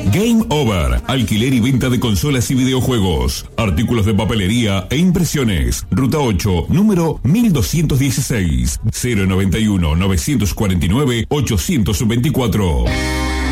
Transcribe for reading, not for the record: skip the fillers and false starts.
Game Over, alquiler y venta de consolas y videojuegos, artículos de papelería e impresiones. Ruta 8, número 1216, 091 949 824.